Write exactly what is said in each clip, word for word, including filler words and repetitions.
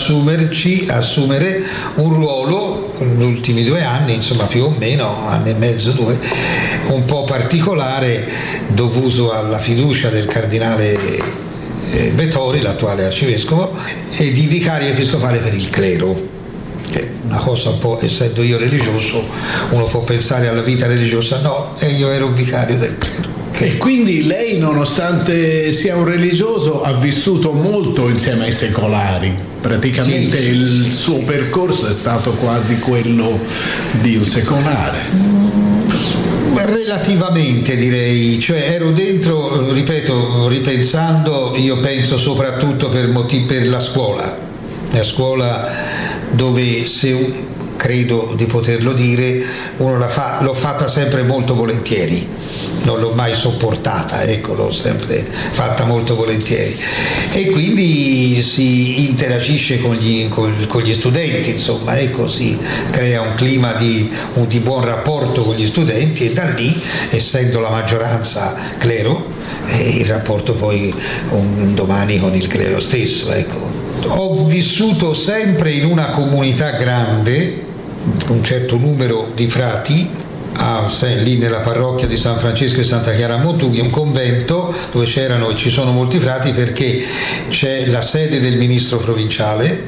assumerci, assumere un ruolo, negli ultimi due anni, insomma più o meno, anno e mezzo, due, un po' particolare, dovuto alla fiducia del cardinale Bettori, l'attuale arcivescovo, e di vicario episcopale per il clero. Che una cosa un po', essendo io religioso, uno può pensare alla vita religiosa, no, e io ero vicario del clero. E quindi lei, nonostante sia un religioso, ha vissuto molto insieme ai secolari. Praticamente sì, il suo percorso è stato quasi quello di un secolare. Relativamente, direi, cioè ero dentro, ripeto, ripensando, io penso soprattutto per motivi, per la scuola, la scuola dove, se credo di poterlo dire, uno la fa, l'ho fatta sempre molto volentieri, non l'ho mai sopportata, ecco, l'ho sempre fatta molto volentieri, e quindi si interagisce con gli, con, con gli studenti, insomma, ecco, si crea un clima di, un, di buon rapporto con gli studenti, e da lì, essendo la maggioranza clero, eh, il rapporto poi un domani con il clero stesso, ecco. Ho vissuto sempre in una comunità grande, un certo numero di frati, ah, lì nella parrocchia di San Francesco e Santa Chiara a Montughi, un convento dove c'erano e ci sono molti frati, perché c'è la sede del ministro provinciale,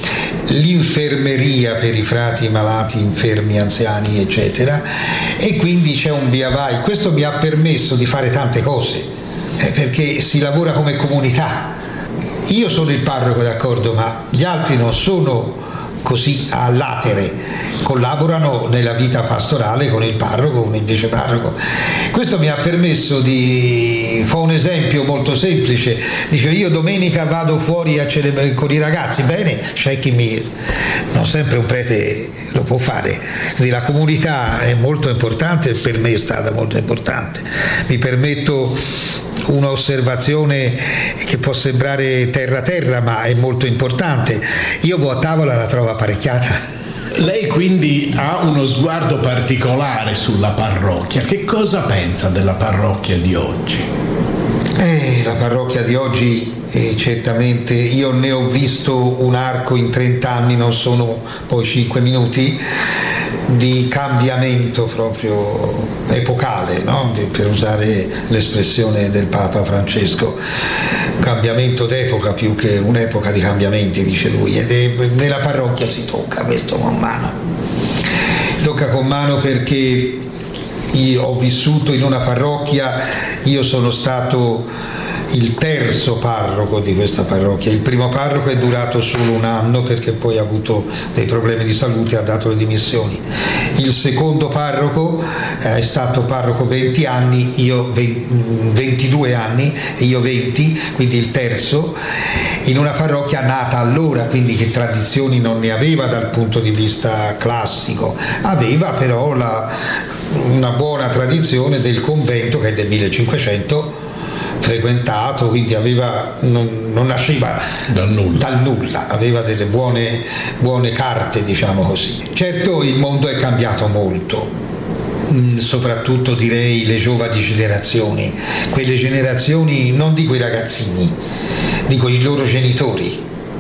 l'infermeria per i frati malati, infermi, anziani, eccetera, e quindi c'è un via vai. Questo mi ha permesso di fare tante cose, eh, perché si lavora come comunità. Io sono il parroco, d'accordo, ma gli altri non sono così a latere, collaborano nella vita pastorale con il parroco, con il viceparroco. Questo mi ha permesso di, fa un esempio molto semplice, dice: io domenica vado fuori a celebrare con i ragazzi, bene, c'è chi mi, non sempre un prete lo può fare, quindi la comunità è molto importante, per me è stata molto importante. Mi permetto un'osservazione che può sembrare terra terra, ma è molto importante: io a tavola la trovo apparecchiata. Lei quindi ha uno sguardo particolare sulla parrocchia. Che cosa pensa della parrocchia di oggi? Eh, la parrocchia di oggi, eh, certamente, io ne ho visto un arco in trenta anni, non sono poi cinque minuti, di cambiamento proprio epocale, no? Per usare l'espressione del Papa Francesco, cambiamento d'epoca più che un'epoca di cambiamenti, dice lui, ed è, nella parrocchia si tocca questo con mano, si tocca con mano, perché io ho vissuto in una parrocchia, io sono stato il terzo parroco di questa parrocchia. Il primo parroco è durato solo un anno perché poi ha avuto dei problemi di salute e ha dato le dimissioni. Il secondo parroco è stato parroco venti anni, io ventidue anni e io venti, quindi il terzo, in una parrocchia nata allora, quindi che tradizioni non ne aveva dal punto di vista classico, aveva però la, una buona tradizione del convento, che è del millecinquecento, frequentato, quindi aveva, non, non nasceva dal nulla. dal nulla, aveva delle buone, buone carte, diciamo così. Certo, il mondo è cambiato molto, soprattutto direi le giovani generazioni, quelle generazioni, non dico i ragazzini, dico i loro genitori,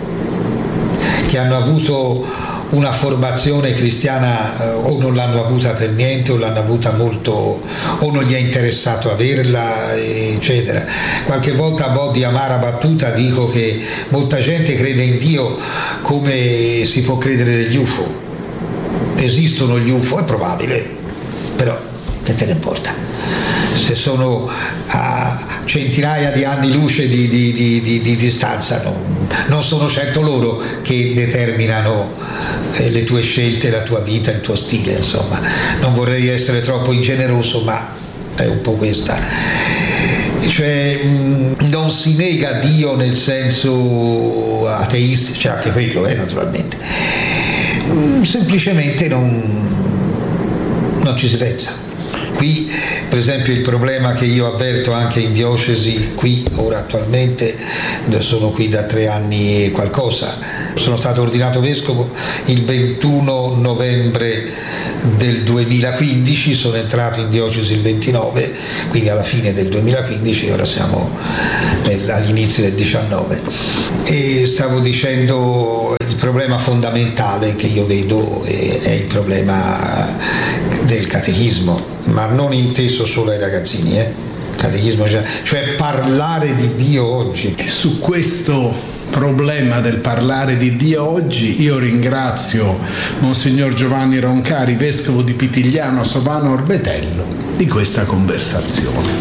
che hanno avuto una formazione cristiana, eh, o non l'hanno avuta per niente, o l'hanno avuta molto, o non gli è interessato averla, eccetera. Qualche volta, a mo' di amara battuta, dico che molta gente crede in Dio come si può credere negli U F O. Esistono gli U F O, è probabile, però che te ne importa? Se sono a centinaia di anni luce di, di, di, di, di distanza, non, non sono certo loro che determinano eh, le tue scelte, la tua vita, il tuo stile, insomma. Non vorrei essere troppo ingeneroso, ma è un po' questa. Cioè, mh, non si nega Dio nel senso ateistico, cioè anche quello è, eh, naturalmente. Mh, semplicemente non, non ci si pensa. Qui, per esempio, il problema che io avverto anche in diocesi, qui ora attualmente, sono qui da tre anni e qualcosa, sono stato ordinato vescovo il ventuno novembre del duemilaquindici, sono entrato in diocesi il ventinove, quindi alla fine del duemilaquindici, ora siamo agli inizi del diciannove. E stavo dicendo, problema fondamentale che io vedo è, è il problema del catechismo, ma non inteso solo ai ragazzini, eh? Catechismo, cioè, cioè parlare di Dio oggi. E su questo problema del parlare di Dio oggi io ringrazio Monsignor Giovanni Roncari, vescovo di Pitigliano, Sovano Orbetello, di questa conversazione.